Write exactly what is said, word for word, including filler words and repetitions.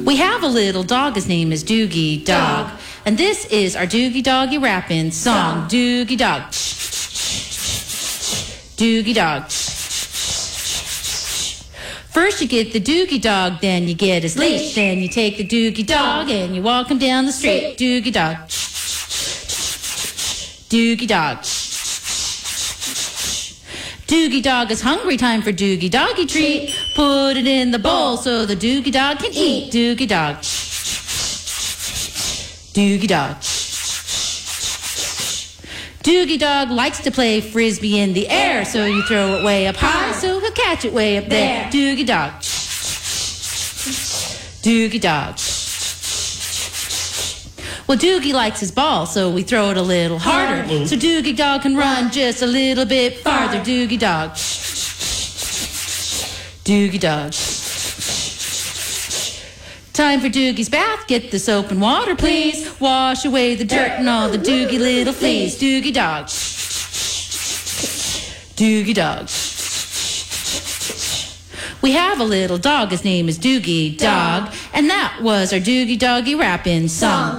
We have a little dog, his name is Doogie Dog. Dog. And this is our Doogie Doggy rapping song. Doogie Dog. Doogie Dog. First you get the Doogie Dog, then you get his leash. Then you take the Doogie Dog and you walk him down the street. Doogie Dog. Doogie Dog. Doogie Dog is hungry, time for Doogie Doggy treat. Put it in the bowl so the Doogie Dog can eat. Doogie Dog. Doogie Dog. Doogie Dog likes to play frisbee in the air, so you throw it way up high so he'll catch it way up there. Doogie Dog. Doogie Dog. Well, Doogie likes his ball, so we throw it a little harder, so Doogie Dog can run just a little bit farther. Doogie Dog. Doogie Dog. Time for Doogie's bath. Get the soap and water, please. Wash away the dirt and all the Doogie little fleas. Doogie Dog. Doogie Dog. We have a little dog, his name is Doogie Dog, and that was our Doogie Doggy rapping song.